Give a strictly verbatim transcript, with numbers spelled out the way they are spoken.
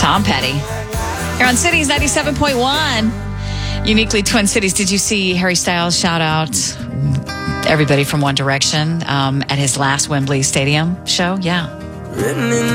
Tom Petty. Here on Cities ninety-seven point one. Uniquely Twin Cities. Did you see Harry Styles shout out everybody from One Direction um, at his last Wembley Stadium show? Yeah.